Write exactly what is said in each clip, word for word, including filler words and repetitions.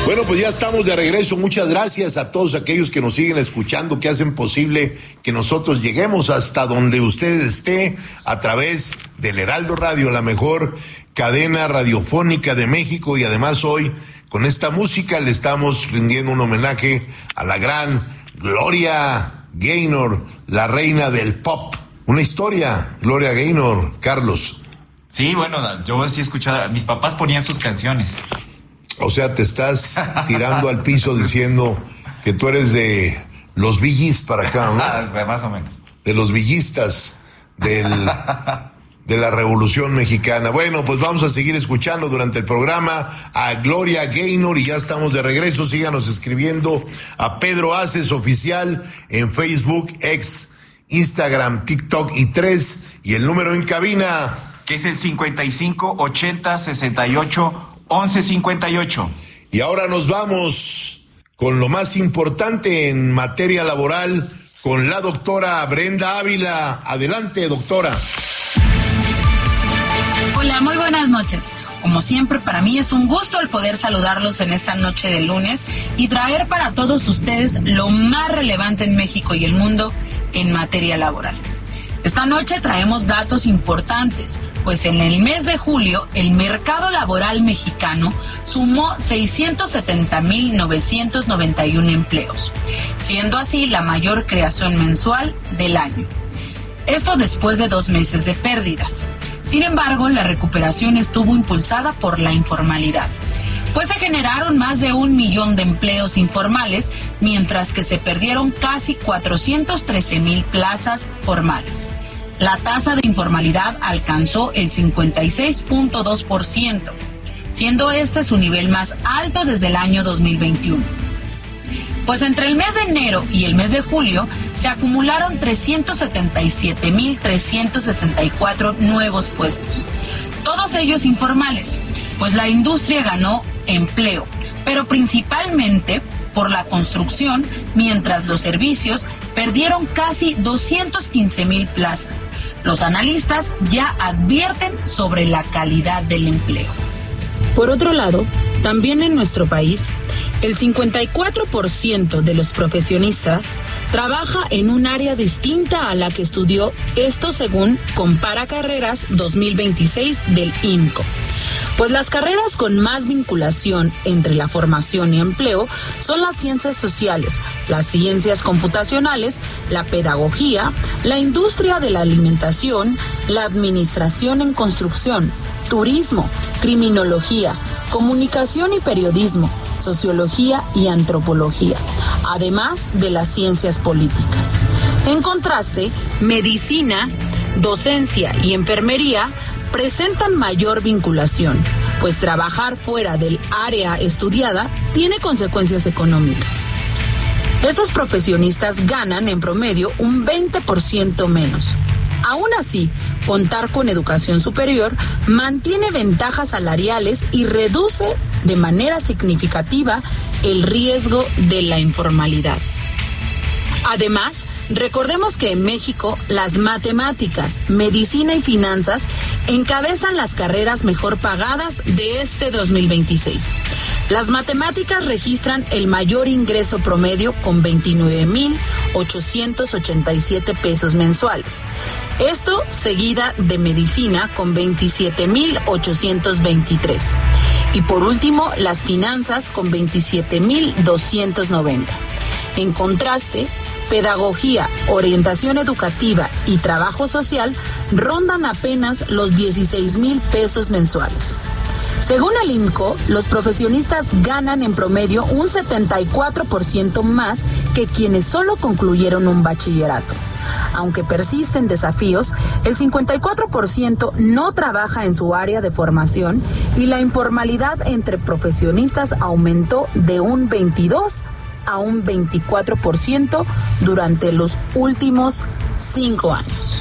Bueno, pues ya estamos de regreso. Muchas gracias a todos aquellos que nos siguen escuchando, que hacen posible que nosotros lleguemos hasta donde usted esté a través del Heraldo Radio, la mejor cadena radiofónica de México. Y además hoy, con esta música, le estamos rindiendo un homenaje a la gran Gloria Gaynor, la reina del pop. Una historia, Gloria Gaynor, Carlos. Sí, bueno, yo sí he escuchado, mis papás ponían sus canciones. O sea, te estás tirando al piso diciendo que tú eres de los Billys para acá, ¿no? Más o menos. De los villistas del, de la Revolución Mexicana. Bueno, pues vamos a seguir escuchando durante el programa a Gloria Gaynor y ya estamos de regreso. Síganos escribiendo a Pedro Aces Oficial en Facebook, X, Instagram, TikTok y tres. Y el número en cabina, que es el cincuenta y cinco ochenta sesenta y ocho once cincuenta y ocho. Y ahora nos vamos con lo más importante en materia laboral con la doctora Brenda Ávila. Adelante, doctora. Hola, muy buenas noches. Como siempre, para mí es un gusto el poder saludarlos en esta noche de lunes y traer para todos ustedes lo más relevante en México y el mundo en materia laboral. Esta noche traemos datos importantes, pues en el mes de julio el mercado laboral mexicano sumó seiscientos setenta mil novecientos noventa y uno empleos, siendo así la mayor creación mensual del año. Esto después de dos meses de pérdidas. Sin embargo, la recuperación estuvo impulsada por la informalidad, pues se generaron más de un millón de empleos informales, mientras que se perdieron casi cuatrocientos trece mil plazas formales. La tasa de informalidad alcanzó el cincuenta y seis punto dos por ciento, siendo este su nivel más alto desde el año dos mil veintiuno. Pues entre el mes de enero y el mes de julio se acumularon trescientos setenta y siete mil trescientos sesenta y cuatro nuevos puestos, todos ellos informales, pues la industria ganó empleo, pero principalmente por la construcción, mientras los servicios perdieron casi doscientos quince mil plazas. Los analistas ya advierten sobre la calidad del empleo. Por otro lado, también en nuestro país, el cincuenta y cuatro por ciento de los profesionistas trabaja en un área distinta a la que estudió, esto según Compara Carreras dos mil veintiséis del I M C O. Pues las carreras con más vinculación entre la formación y empleo son las ciencias sociales, las ciencias computacionales, la pedagogía, la industria de la alimentación, la administración en construcción, turismo, criminología, comunicación y periodismo, sociología y antropología, además de las ciencias políticas. En contraste, medicina, docencia y enfermería presentan mayor vinculación, pues trabajar fuera del área estudiada tiene consecuencias económicas. Estos profesionistas ganan en promedio un veinte por ciento menos. Aún así, contar con educación superior mantiene ventajas salariales y reduce de manera significativa el riesgo de la informalidad. Además, recordemos que en México las matemáticas, medicina y finanzas encabezan las carreras mejor pagadas de este dos mil veintiséis. Las matemáticas registran el mayor ingreso promedio con veintinueve mil ochocientos ochenta y siete pesos mensuales. Esto seguida de medicina con veintisiete mil ochocientos veintitrés. Y por último, las finanzas con veintisiete mil doscientos noventa. En contraste, pedagogía, orientación educativa y trabajo social rondan apenas los dieciséis mil pesos mensuales. Según el I M C O, los profesionistas ganan en promedio un setenta y cuatro por ciento más que quienes solo concluyeron un bachillerato. Aunque persisten desafíos, el cincuenta y cuatro por ciento no trabaja en su área de formación y la informalidad entre profesionistas aumentó de un veintidós a un veinticuatro por ciento durante los últimos cinco años.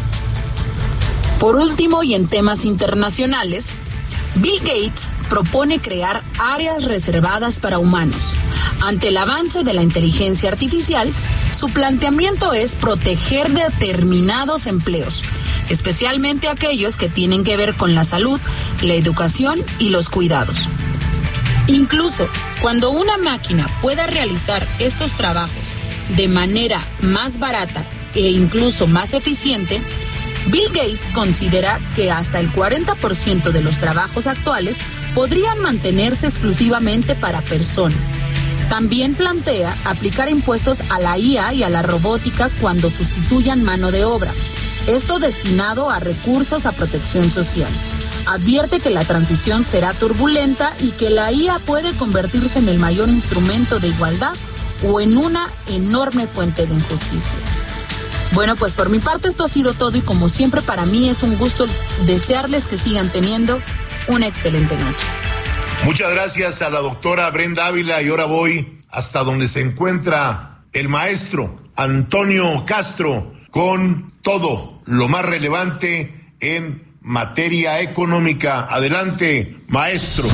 Por último, y en temas internacionales, Bill Gates propone crear áreas reservadas para humanos. Ante el avance de la inteligencia artificial, su planteamiento es proteger determinados empleos, especialmente aquellos que tienen que ver con la salud, la educación y los cuidados. Incluso cuando una máquina pueda realizar estos trabajos de manera más barata e incluso más eficiente, Bill Gates considera que hasta el cuarenta por ciento de los trabajos actuales podrían mantenerse exclusivamente para personas. También plantea aplicar impuestos a la I A y a la robótica cuando sustituyan mano de obra, esto destinado a recursos a protección social. Advierte que la transición será turbulenta y que la I A puede convertirse en el mayor instrumento de igualdad o en una enorme fuente de injusticia. Bueno, pues por mi parte esto ha sido todo y como siempre para mí es un gusto desearles que sigan teniendo una excelente noche. Muchas gracias a la doctora Brenda Ávila y ahora voy hasta donde se encuentra el maestro Antonio Castro con todo lo más relevante en materia económica. Adelante, maestro.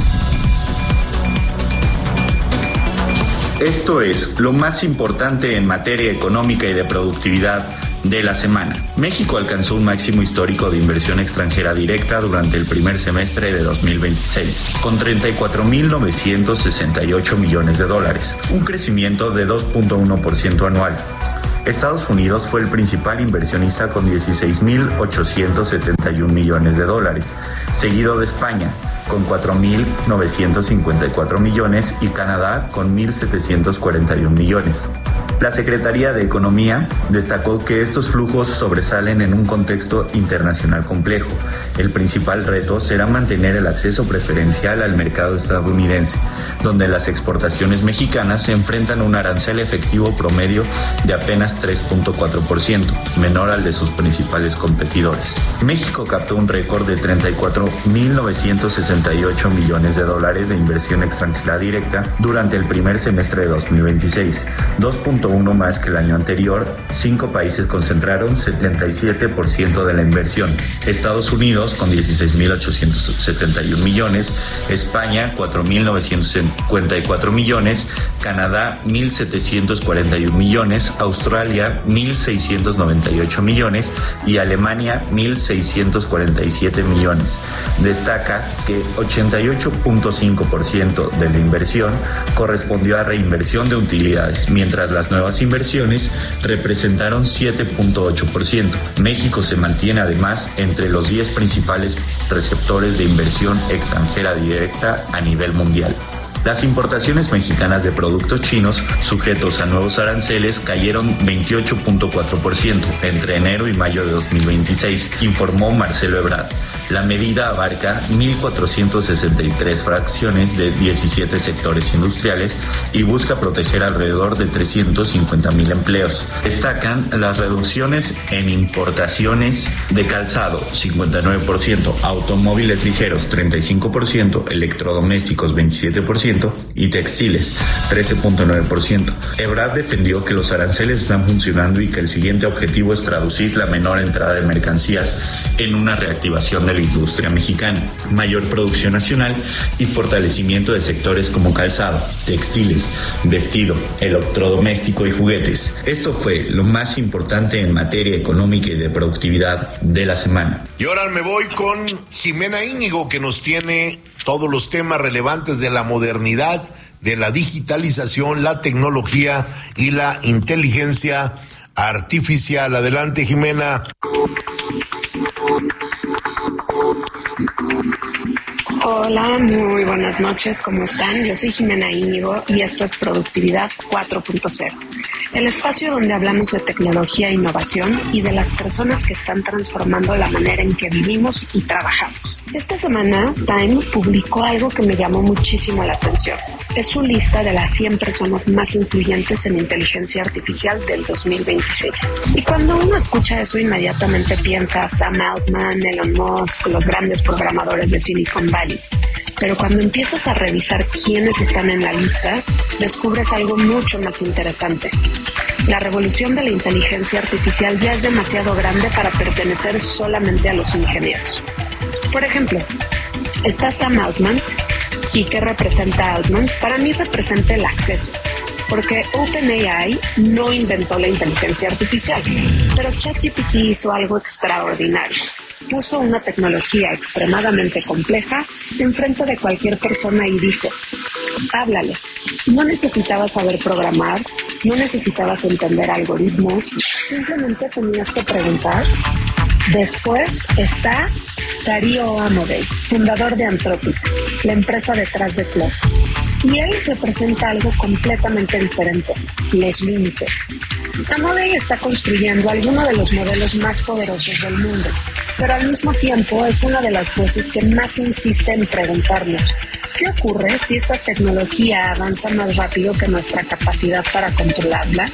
Esto es lo más importante en materia económica y de productividad de la semana. México alcanzó un máximo histórico de inversión extranjera directa durante el primer semestre de dos mil veintiséis, con treinta y cuatro mil novecientos sesenta y ocho millones de dólares, un crecimiento de dos punto uno por ciento anual. Estados Unidos fue el principal inversionista con dieciséis mil ochocientos setenta y un millones de dólares, seguido de España con cuatro mil novecientos cincuenta y cuatro millones y Canadá con mil setecientos cuarenta y un millones. La Secretaría de Economía destacó que estos flujos sobresalen en un contexto internacional complejo. El principal reto será mantener el acceso preferencial al mercado estadounidense, donde las exportaciones mexicanas se enfrentan a un arancel efectivo promedio de apenas tres punto cuatro por ciento, menor al de sus principales competidores. México captó un récord de treinta y cuatro mil novecientos sesenta y ocho millones de dólares de inversión extranjera directa durante el primer semestre de dos mil veintiséis, dos punto uno más que el año anterior. Cinco países concentraron setenta y siete por ciento de la inversión. Estados Unidos con dieciséis mil ochocientos setenta y un millones, España cuatro mil novecientos cincuenta y cuatro millones, Canadá mil setecientos cuarenta y un millones, Australia mil seiscientos noventa y ocho millones y Alemania mil seiscientos cuarenta y siete millones. Destaca que ochenta y ocho punto cinco por ciento de la inversión correspondió a reinversión de utilidades, mientras las nuevas inversiones representaron siete punto ocho por ciento. México se mantiene además entre los diez principales receptores de inversión extranjera directa a nivel mundial. Las importaciones mexicanas de productos chinos sujetos a nuevos aranceles cayeron veintiocho punto cuatro por ciento entre enero y mayo de dos mil veintiséis, informó Marcelo Ebrard. La medida abarca mil cuatrocientas sesenta y tres fracciones de diecisiete sectores industriales y busca proteger alrededor de trescientos cincuenta mil empleos. Destacan las reducciones en importaciones de calzado, cincuenta y nueve por ciento, automóviles ligeros, treinta y cinco por ciento, electrodomésticos, veintisiete por ciento y textiles, trece punto nueve por ciento. Ebrard defendió que los aranceles están funcionando y que el siguiente objetivo es traducir la menor entrada de mercancías en una reactivación de la industria mexicana, mayor producción nacional y fortalecimiento de sectores como calzado, textiles, vestido, electrodoméstico y juguetes. Esto fue lo más importante en materia económica y de productividad de la semana. Y ahora me voy con Jimena Íñigo, que nos tiene todos los temas relevantes de la modernidad, de la digitalización, la tecnología y la inteligencia artificial. Adelante, Jimena. Hola, muy buenas noches, ¿cómo están? Yo soy Jimena Íñigo y esto es Productividad cuatro punto cero, el espacio donde hablamos de tecnología e innovación y de las personas que están transformando la manera en que vivimos y trabajamos. Esta semana, Time publicó algo que me llamó muchísimo la atención. Es su lista de las cien personas más influyentes en inteligencia artificial del dos mil veintiséis. Y cuando uno escucha eso, inmediatamente piensa Sam Altman, Elon Musk, los grandes programadores de Silicon Valley. Pero cuando empiezas a revisar quiénes están en la lista, descubres algo mucho más interesante. La revolución de la inteligencia artificial ya es demasiado grande para pertenecer solamente a los ingenieros. Por ejemplo, está Sam Altman. ¿Y qué representa Altman? Para mí representa el acceso, porque OpenAI no inventó la inteligencia artificial, pero ChatGPT hizo algo extraordinario. Puso una tecnología extremadamente compleja enfrente de cualquier persona y dijo: háblale. No necesitabas saber programar, no necesitabas entender algoritmos, simplemente tenías que preguntar. Después está Darío Amodei, fundador de Anthropic, la empresa detrás de Claude. Y él representa algo completamente diferente, los límites. Amodei está construyendo algunos de los modelos más poderosos del mundo, pero al mismo tiempo es una de las voces que más insiste en preguntarnos, ¿qué ocurre si esta tecnología avanza más rápido que nuestra capacidad para controlarla?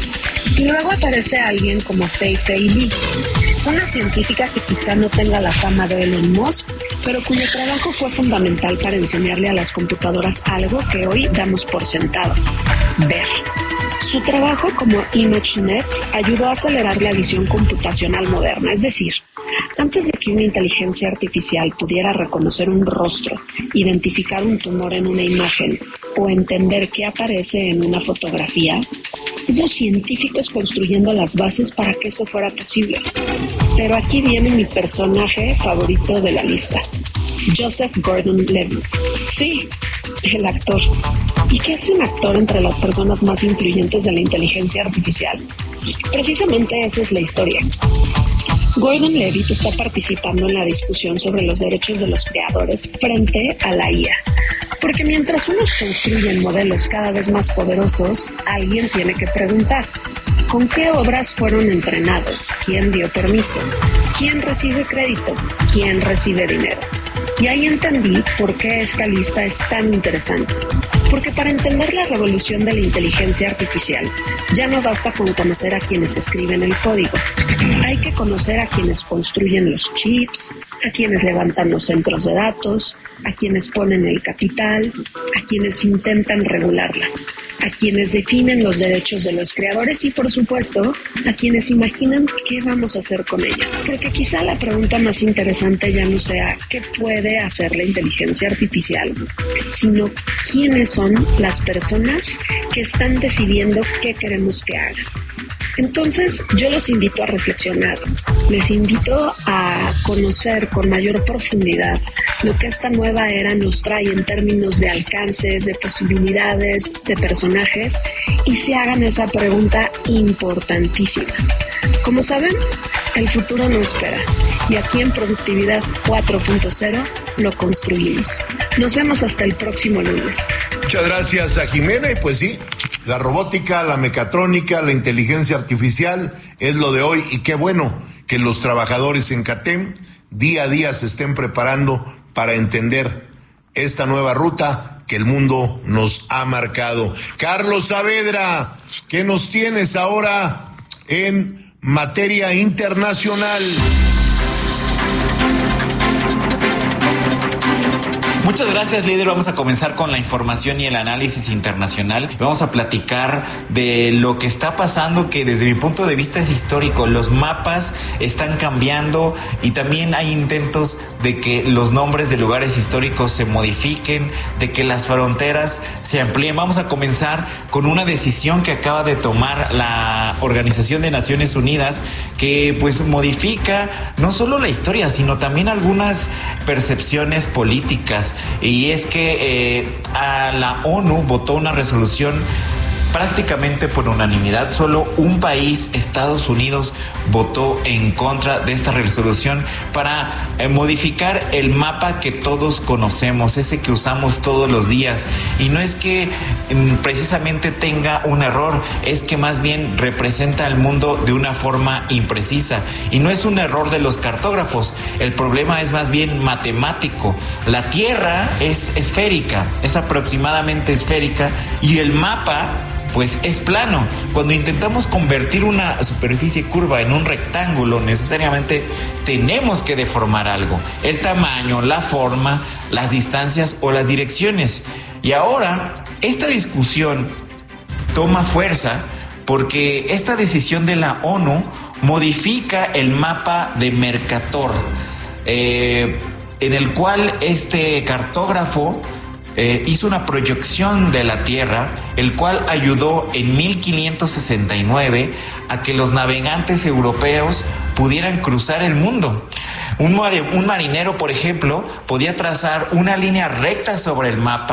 Y luego aparece alguien como Fei-Fei Li, una científica que quizá no tenga la fama de Elon Musk, pero cuyo trabajo fue fundamental para enseñarle a las computadoras algo que hoy damos por sentado: ver. Su trabajo como ImageNet ayudó a acelerar la visión computacional moderna, es decir, antes de que una inteligencia artificial pudiera reconocer un rostro, identificar un tumor en una imagen o entender qué aparece en una fotografía, hubo científicos construyendo las bases para que eso fuera posible. Pero aquí viene mi personaje favorito de la lista, Joseph Gordon-Levitt. Sí, el actor. ¿Y qué hace un actor entre las personas más influyentes de la inteligencia artificial? Precisamente esa es la historia. Gordon-Levitt está participando en la discusión sobre los derechos de los creadores frente a la I A. Porque mientras unos construyen modelos cada vez más poderosos, alguien tiene que preguntar, ¿con qué obras fueron entrenados? ¿Quién dio permiso? ¿Quién recibe crédito? ¿Quién recibe dinero? Y ahí entendí por qué esta lista es tan interesante. Porque para entender la revolución de la inteligencia artificial, ya no basta con conocer a quienes escriben el código. Hay que conocer a quienes construyen los chips, a quienes levantan los centros de datos, a quienes ponen el capital, a quienes intentan regularla, a quienes definen los derechos de los creadores y, por supuesto, a quienes imaginan qué vamos a hacer con ella. Porque quizá la pregunta más interesante ya no sea qué puede hacer la inteligencia artificial, sino quiénes son las personas que están decidiendo qué queremos que haga. Entonces, yo los invito a reflexionar, les invito a conocer con mayor profundidad lo que esta nueva era nos trae en términos de alcances, de posibilidades, de personajes, y se hagan esa pregunta importantísima. Como saben, el futuro no espera, y aquí en Productividad cuatro punto cero lo construimos. Nos vemos hasta el próximo lunes. Muchas gracias a Jimena, y pues sí, la robótica, la mecatrónica, la inteligencia artificial es lo de hoy, y qué bueno que los trabajadores en CATEM día a día se estén preparando para entender esta nueva ruta que el mundo nos ha marcado. Carlos Saavedra, ¿qué nos tienes ahora en materia internacional? Muchas gracias, líder. Vamos a comenzar con la información y el análisis internacional. Vamos a platicar de lo que está pasando, que desde mi punto de vista es histórico. Los mapas están cambiando y también hay intentos de que los nombres de lugares históricos se modifiquen, de que las fronteras se amplíen. Vamos a comenzar con una decisión que acaba de tomar la Organización de Naciones Unidas, que pues modifica no solo la historia, sino también algunas percepciones políticas. Y es que eh, a la ONU votó una resolución prácticamente por unanimidad. Solo un país, Estados Unidos, votó en contra de esta resolución para eh, modificar el mapa que todos conocemos, ese que usamos todos los días. Y no es que mm, precisamente tenga un error, es que más bien representa al mundo de una forma imprecisa. Y no es un error de los cartógrafos, el problema es más bien matemático. La Tierra es esférica, es aproximadamente esférica, y el mapa pues es plano. Cuando intentamos convertir una superficie curva en un rectángulo, necesariamente tenemos que deformar algo: el tamaño, la forma, las distancias o las direcciones. Y ahora esta discusión toma fuerza porque esta decisión de la ONU modifica el mapa de Mercator, eh, en el cual este cartógrafo Eh, hizo una proyección de la Tierra, el cual ayudó en mil quinientos sesenta y nueve a que los navegantes europeos pudieran cruzar el mundo. Un, mar, un marinero, por ejemplo, podía trazar una línea recta sobre el mapa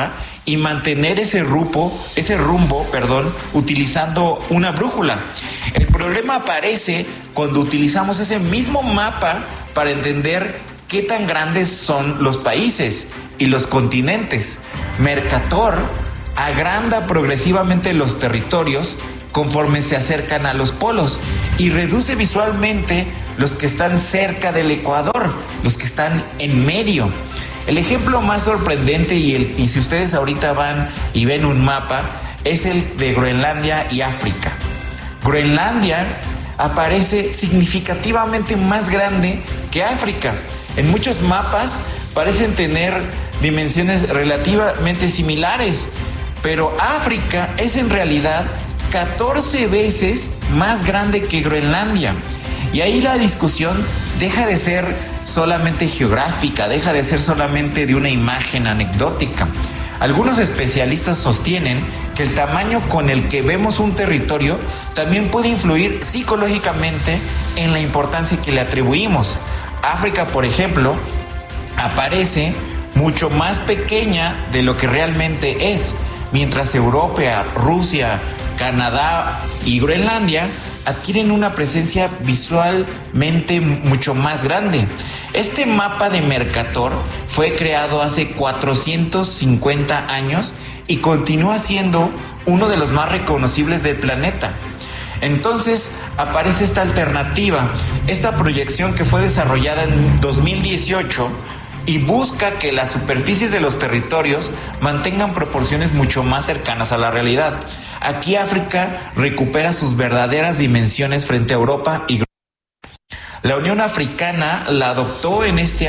y mantener ese rumbo, ese rumbo, perdón, utilizando una brújula. El problema aparece cuando utilizamos ese mismo mapa para entender qué tan grandes son los países y los continentes. Mercator agranda progresivamente los territorios conforme se acercan a los polos y reduce visualmente los que están cerca del ecuador, los que están en medio. El ejemplo más sorprendente, y, el, y si ustedes ahorita van y ven un mapa, es el de Groenlandia y África. Groenlandia aparece significativamente más grande que África. En muchos mapas parecen tener dimensiones relativamente similares, pero África es en realidad catorce veces más grande que Groenlandia. Y ahí la discusión deja de ser solamente geográfica, deja de ser solamente de una imagen anecdótica. Algunos especialistas sostienen que el tamaño con el que vemos un territorio también puede influir psicológicamente en la importancia que le atribuimos. África, por ejemplo, aparece mucho más pequeña de lo que realmente es, mientras Europa, Rusia, Canadá y Groenlandia adquieren una presencia visualmente mucho más grande. Este mapa de Mercator fue creado hace cuatrocientos cincuenta años y continúa siendo uno de los más reconocibles del planeta. Entonces aparece esta alternativa, esta proyección que fue desarrollada en dos mil dieciocho y busca que las superficies de los territorios mantengan proporciones mucho más cercanas a la realidad. Aquí África recupera sus verdaderas dimensiones frente a Europa y la Unión Africana la adoptó en este